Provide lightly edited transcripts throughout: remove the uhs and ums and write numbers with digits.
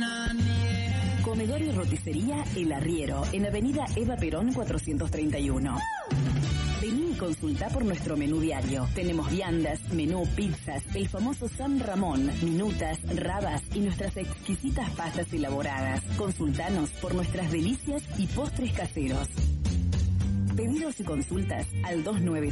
Comedor y roticería El Arriero, en Avenida Eva Perón 431. Vení y consulta por nuestro menú diario. Tenemos viandas, menú, pizzas, el famoso San Ramón, minutas, rabas y nuestras exquisitas pastas elaboradas. Consultanos por nuestras delicias y postres caseros. Pedidos y consultas al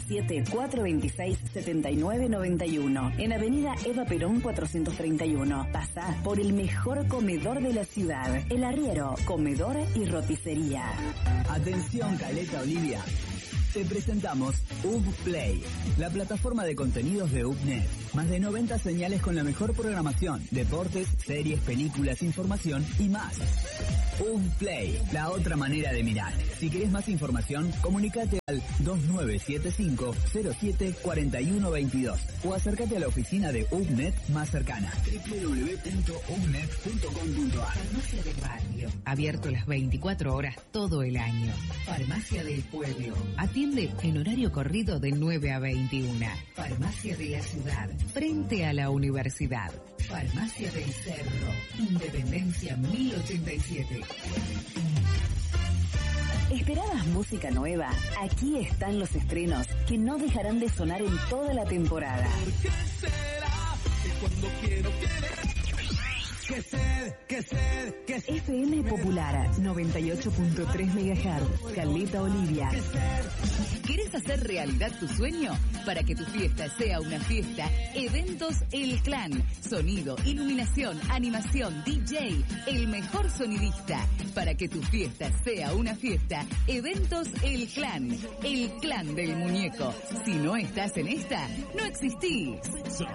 297-426-7991 en Avenida Eva Perón 431. Pasá por el mejor comedor de la ciudad. El Arriero, comedor y roticería. Atención, Caleta Olivia. Te presentamos UBPlay, la plataforma de contenidos de UBNet. Más de 90 señales con la mejor programación, deportes, series, películas, información y más. UBPlay, la otra manera de mirar. Si querés más información, comunicate al 2975-074122 o acércate a la oficina de UBNet más cercana. www.ubnet.com.ar. Farmacia del Barrio, abierto las 24 horas todo el año. Farmacia del Pueblo, atiende en horario corrido de 9 a 21. Farmacia de la Ciudad, frente a la universidad. Farmacia del Cerro, Independencia 1087. ¿Esperabas música nueva? Aquí están los estrenos que no dejarán de sonar en toda la temporada. ¿Por qué será que cuando quiero que sed? FM Popular 98.3 MHz, Caleta Olivia. ¿Querés hacer realidad tu sueño? Para que tu fiesta sea una fiesta, Eventos El Clan. Sonido, iluminación, animación, DJ, el mejor sonidista. Para que tu fiesta sea una fiesta, Eventos El Clan. El clan del muñeco. Si no estás en esta, no existís.